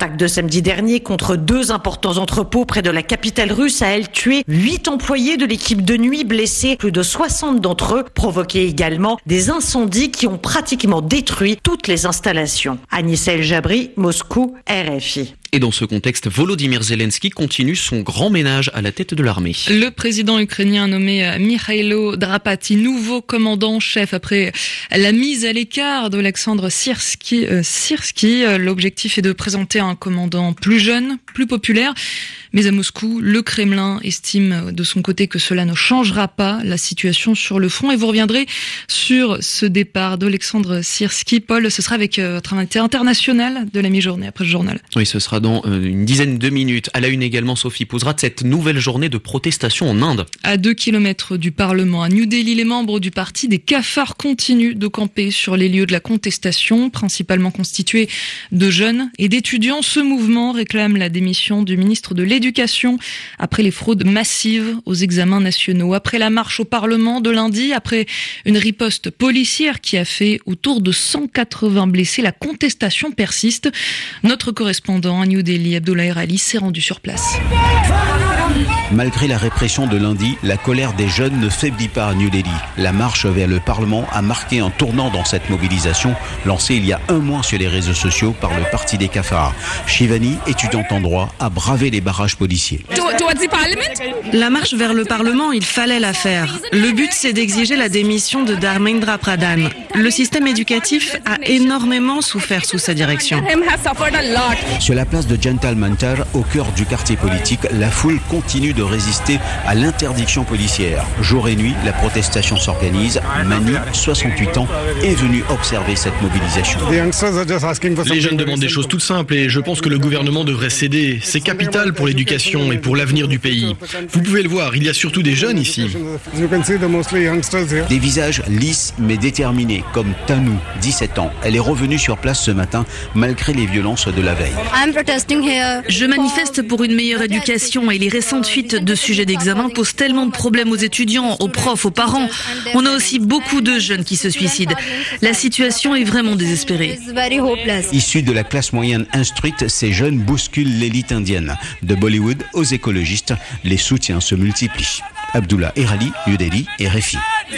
L'attaque de samedi dernier contre 2 importants entrepôts près de la capitale russe a, elle, tué 8 employés de l'équipe de nuit, blessés plus de 60 d'entre eux, provoqué également des incendies qui ont pratiquement détruit toutes les installations. Anissa El Jabri, Moscou, RFI. Et dans ce contexte, Volodymyr Zelensky continue son grand ménage à la tête de l'armée. Le président ukrainien a nommé Mikhailo Drapati nouveau commandant chef après la mise à l'écart d'Alexandre Syrski. L'objectif est de présenter un commandant plus jeune, plus populaire. Mais à Moscou, le Kremlin estime de son côté que cela ne changera pas la situation sur le front. Et vous reviendrez sur ce départ d'Alexandre Syrski. Paul, ce sera avec votre invité international de la mi-journée après ce journal. Oui, ce sera dans une dizaine de minutes. À la une également, Sophie Pouzrat, cette nouvelle journée de protestation en Inde. À 2 kilomètres du Parlement, à New Delhi, les membres du parti des cafards continuent de camper sur les lieux de la contestation, principalement constitués de jeunes et d'étudiants. Ce mouvement réclame la démission du ministre de l'Éducation après les fraudes massives aux examens nationaux. Après la marche au Parlement de lundi, après une riposte policière qui a fait autour de 180 blessés, la contestation persiste. Notre correspondant à New Delhi, Abdoulaye Ali, s'est rendu sur place. Malgré la répression de lundi, la colère des jeunes ne faiblit pas à New Delhi. La marche vers le Parlement a marqué un tournant dans cette mobilisation lancée il y a 1 mois sur les réseaux sociaux par le parti des cafards. Shivani, étudiante en droit, a bravé les barrages policiers. La marche vers le Parlement, il fallait la faire. Le but, c'est d'exiger la démission de Dharmendra Pradhan. Le système éducatif a énormément souffert sous sa direction. Sur la place de Jantal Mantar, au cœur du quartier politique, la foule continue de résister à l'interdiction policière. Jour et nuit, la protestation s'organise. Mani, 68 ans, est venu observer cette mobilisation. Les jeunes demandent des choses toutes simples et je pense que le gouvernement devrait céder. C'est capital pour l'éducation et pour l'avenir du pays. Vous pouvez le voir, il y a surtout des jeunes ici. Des visages lisses mais déterminés, comme Tanu, 17 ans. Elle est revenue sur place ce matin malgré les violences de la veille. Je manifeste pour une meilleure éducation et les récentes fuites de sujets d'examen posent tellement de problèmes aux étudiants, aux profs, aux parents. On a aussi beaucoup de jeunes qui se suicident. La situation est vraiment désespérée. Issus de la classe moyenne instruite, ces jeunes bousculent l'élite indienne. De Bollywood aux écologistes, les soutiens se multiplient. Abdullah Erali, New Delhi, RFI.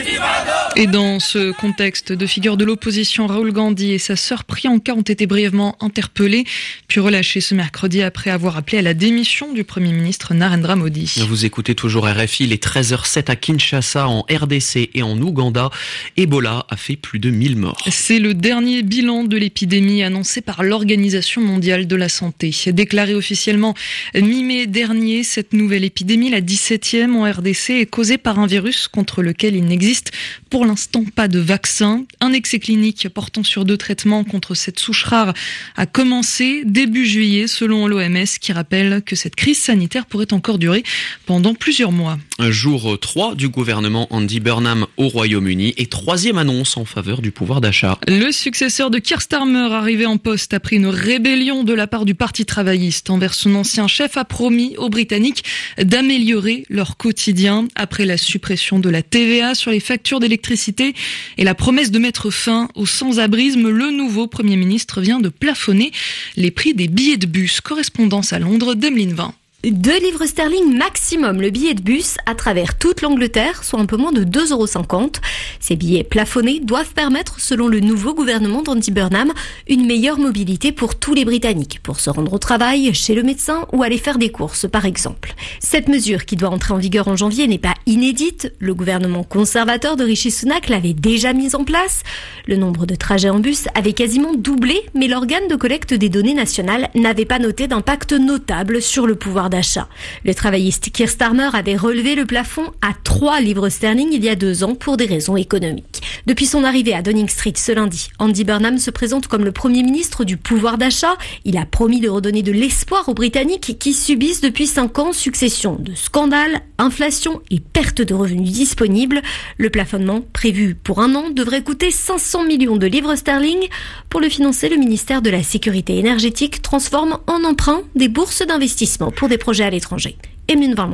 Et dans ce contexte, 2 figures de l'opposition, Rahul Gandhi et sa sœur Priyanka, ont été brièvement interpellés, puis relâchés ce mercredi après avoir appelé à la démission du Premier ministre Narendra Modi. Vous écoutez toujours RFI, il est 13h07 à Kinshasa, en RDC et en Ouganda. Ebola a fait plus de 1000 morts. C'est le dernier bilan de l'épidémie annoncé par l'Organisation mondiale de la santé. Déclaré officiellement mi-mai dernier, cette nouvelle épidémie, la 17e en RDC, est causée par un virus contre lequel il n'existe pour l'instant pas de vaccin. Un essai clinique portant sur 2 traitements contre cette souche rare a commencé début juillet selon l'OMS qui rappelle que cette crise sanitaire pourrait encore durer pendant plusieurs mois. Jour 3 du gouvernement Andy Burnham au Royaume-Uni et 3e annonce en faveur du pouvoir d'achat. Le successeur de Keir Starmer arrivé en poste après une rébellion de la part du Parti travailliste envers son ancien chef a promis aux Britanniques d'améliorer leur quotidien après la suppression de la TVA sur les factures d'électricité et la promesse de mettre fin au sans-abrisme. Le nouveau Premier ministre vient de plafonner les prix des billets de bus. Correspondance à Londres d'Emeline Vin. 2 livres sterling maximum le billet de bus à travers toute l'Angleterre, soit un peu moins de 2,50 €. Ces billets plafonnés doivent permettre, selon le nouveau gouvernement d'Andy Burnham, une meilleure mobilité pour tous les Britanniques, pour se rendre au travail, chez le médecin ou aller faire des courses, par exemple. Cette mesure, qui doit entrer en vigueur en janvier, n'est pas inédite. Le gouvernement conservateur de Rishi Sunak l'avait déjà mise en place. Le nombre de trajets en bus avait quasiment doublé, mais l'organe de collecte des données nationales n'avait pas noté d'impact notable sur le pouvoir d'achat. Le travailliste Keir Starmer avait relevé le plafond à 3 livres sterling il y a 2 ans pour des raisons économiques. Depuis son arrivée à Downing Street ce lundi, Andy Burnham se présente comme le Premier ministre du pouvoir d'achat. Il a promis de redonner de l'espoir aux Britanniques qui subissent depuis 5 ans succession de scandales, inflation et perte de revenus disponibles. Le plafonnement, prévu pour 1 an, devrait coûter 500 millions de livres sterling. Pour le financer, le ministère de la Sécurité énergétique transforme en emprunt des bourses d'investissement pour des projets à l'étranger. Emeline Vin, Londres.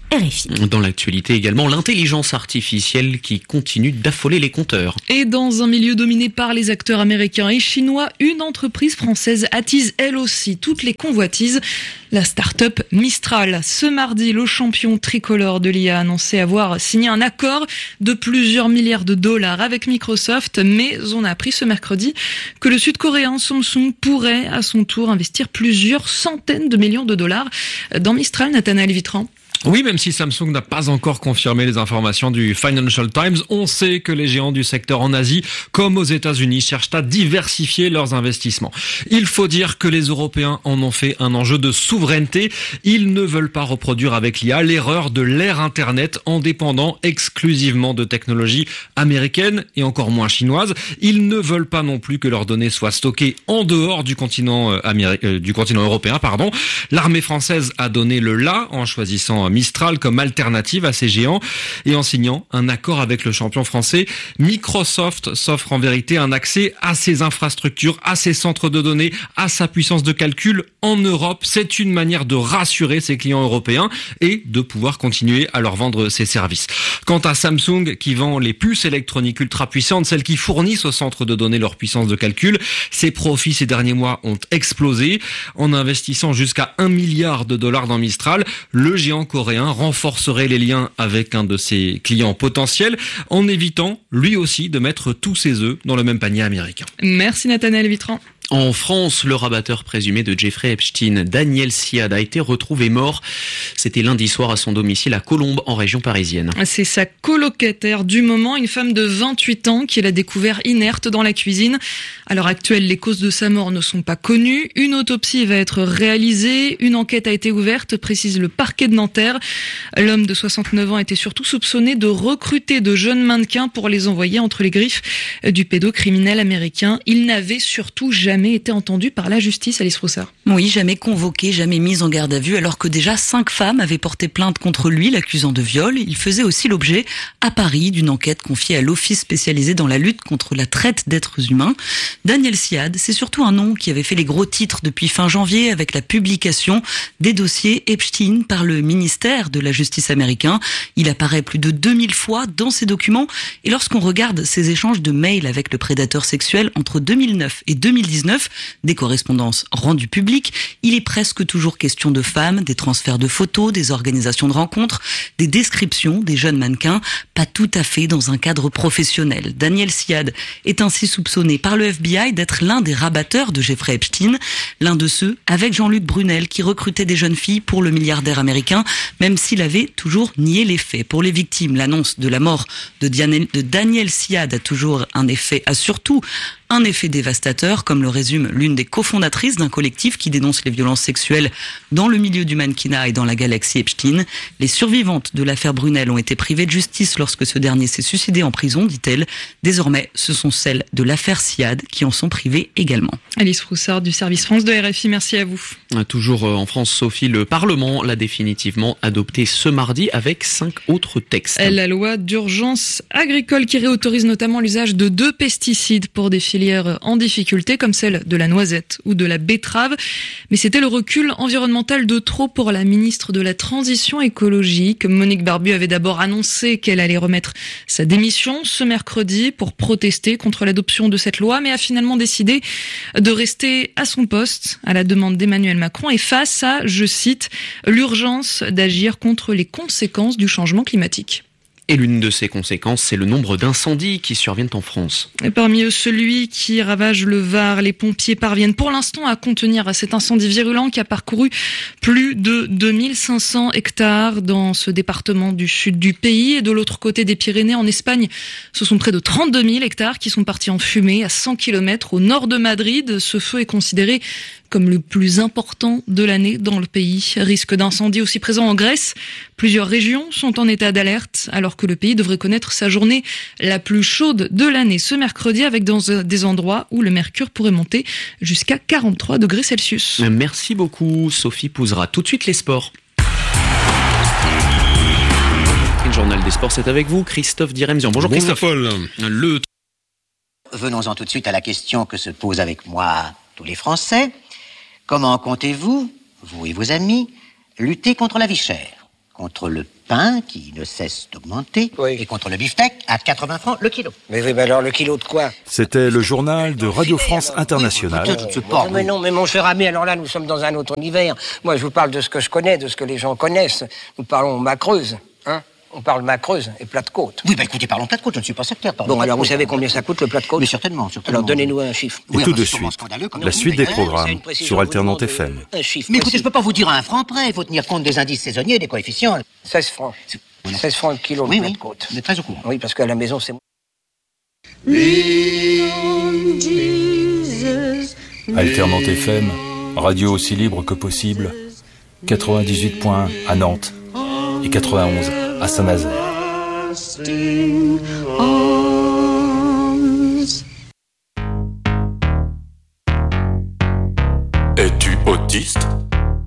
RFI. Dans l'actualité également, l'intelligence artificielle qui continue d'affoler les compteurs. Et dans un milieu dominé par les acteurs américains et chinois, une entreprise française attise elle aussi toutes les convoitises. La start-up Mistral. Ce mardi, le champion tricolore de l'IA a annoncé avoir signé un accord de plusieurs milliards de dollars avec Microsoft, mais on a appris ce mercredi que le sud-coréen Samsung pourrait à son tour investir plusieurs centaines de millions de dollars dans Mistral. Nathanaël Vitran. Oui, même si Samsung n'a pas encore confirmé les informations du Financial Times, on sait que les géants du secteur en Asie, comme aux États-Unis, cherchent à diversifier leurs investissements. Il faut dire que les Européens en ont fait un enjeu de souveraineté. Ils ne veulent pas reproduire avec l'IA l'erreur de l'ère Internet en dépendant exclusivement de technologies américaines et encore moins chinoises. Ils ne veulent pas non plus que leurs données soient stockées en dehors du continent européen. L'armée française a donné le la en choisissant Mistral comme alternative à ces géants et en signant un accord avec le champion français. Microsoft s'offre en vérité un accès à ses infrastructures, à ses centres de données, à sa puissance de calcul en Europe. C'est une manière de rassurer ses clients européens et de pouvoir continuer à leur vendre ses services. Quant à Samsung qui vend les puces électroniques ultra puissantes, celles qui fournissent aux centres de données leur puissance de calcul, ses profits ces derniers mois ont explosé. En investissant jusqu'à $1 milliard dans Mistral, le géant coréen renforcerait les liens avec un de ses clients potentiels en évitant lui aussi de mettre tous ses œufs dans le même panier américain. Merci Nathanaël Vitran. En France, le rabatteur présumé de Jeffrey Epstein, Daniel Siad, a été retrouvé mort. C'était lundi soir à son domicile à Colombes, en région parisienne. C'est sa colocataire du moment, une femme de 28 ans, qui l'a découvert inerte dans la cuisine. À l'heure actuelle, les causes de sa mort ne sont pas connues. Une autopsie va être réalisée. Une enquête a été ouverte, précise le parquet de Nanterre. L'homme de 69 ans était surtout soupçonné de recruter de jeunes mannequins pour les envoyer entre les griffes du pédocriminel américain. Il n'avait surtout jamais été entendu par la justice, Alice Roussard. Oui, jamais convoqué, jamais mis en garde à vue, alors que déjà 5 femmes avaient porté plainte contre lui, l'accusant de viol. Il faisait aussi l'objet, à Paris, d'une enquête confiée à l'Office spécialisé dans la lutte contre la traite d'êtres humains. Daniel Siad, c'est surtout un nom qui avait fait les gros titres depuis fin janvier avec la publication des dossiers Epstein par le ministère de la Justice américain. Il apparaît plus de 2000 fois dans ces documents et lorsqu'on regarde ces échanges de mails avec le prédateur sexuel entre 2009 et 2019, des correspondances rendues publiques, il est presque toujours question de femmes, des transferts de photos, des organisations de rencontres, des descriptions des jeunes mannequins, pas tout à fait dans un cadre professionnel. Daniel Siad est ainsi soupçonné par le FBI d'être l'un des rabatteurs de Jeffrey Epstein, l'un de ceux avec Jean-Luc Brunel qui recrutait des jeunes filles pour le milliardaire américain, même s'il avait toujours nié les faits. Pour les victimes, l'annonce de la mort de Daniel Siad a surtout un effet dévastateur, comme le résume l'une des cofondatrices d'un collectif qui dénonce les violences sexuelles dans le milieu du mannequinat et dans la galaxie Epstein. Les survivantes de l'affaire Brunel ont été privées de justice lorsque ce dernier s'est suicidé en prison, dit-elle. Désormais, ce sont celles de l'affaire Siad qui en sont privées également. Alice Roussard du service France de RFI, merci à vous. Toujours en France, Sophie, le Parlement l'a définitivement adopté ce mardi avec 5 autres textes. La loi d'urgence agricole qui réautorise notamment l'usage de 2 pesticides pour des filières en difficulté comme celle de la noisette ou de la betterave. Mais c'était le recul environnemental de trop pour la ministre de la Transition écologique. Monique Barbu avait d'abord annoncé qu'elle allait remettre sa démission ce mercredi pour protester contre l'adoption de cette loi, mais a finalement décidé de rester à son poste à la demande d'Emmanuel Macron et face à, je cite, l'urgence d'agir contre les conséquences du changement climatique. Et l'une de ces conséquences, c'est le nombre d'incendies qui surviennent en France. Et parmi eux, celui qui ravage le Var. Les pompiers parviennent pour l'instant à contenir cet incendie virulent qui a parcouru plus de 2500 hectares dans ce département du sud du pays. Et de l'autre côté des Pyrénées, en Espagne, ce sont près de 32 000 hectares qui sont partis en fumée à 100 km au nord de Madrid. Ce feu est considéré comme le plus important de l'année dans le pays. Risque d'incendie aussi présent en Grèce. Plusieurs régions sont en état d'alerte, alors que le pays devrait connaître sa journée la plus chaude de l'année ce mercredi, avec dans des endroits où le mercure pourrait monter jusqu'à 43 degrés Celsius. Merci beaucoup, Sophie Pouzera. Tout de suite, les sports. Le journal des sports, c'est avec vous, Christophe Diremzian. Bonjour Christophe. Venons-en tout de suite à la question que se posent avec moi tous les Français. Comment comptez-vous, vous et vos amis, lutter contre la vie chère ? contre le pain qui ne cesse d'augmenter, et contre le beefsteak à 80 francs le kilo. Mais oui, alors le kilo de quoi? C'était le journal de Radio France Internationale. Mais non, mais mon cher ami, alors là, nous sommes dans un autre univers. Moi, je vous parle de ce que je connais, de ce que les gens connaissent. Nous parlons Macreuse, hein? On parle Macreuse et plat de côte. Oui, écoutez, parlons plat de côte, je ne suis pas sectaire. Bon, alors vous savez combien ça coûte le plat de côte? Mais certainement. Alors donnez-nous un chiffre. Et tout de suite, la suite des programmes sur Alternante FM. Mais écoutez, je ne peux pas vous dire à un franc près, il faut tenir compte des indices saisonniers et des coefficients. 16 francs. 16 francs le kilo, le plat de côte. Vous êtes très au courant. Oui, parce qu'à la maison, c'est... Alternante FM, radio aussi libre que possible, 98.1 à Nantes et 91 à Saint-Nazaire.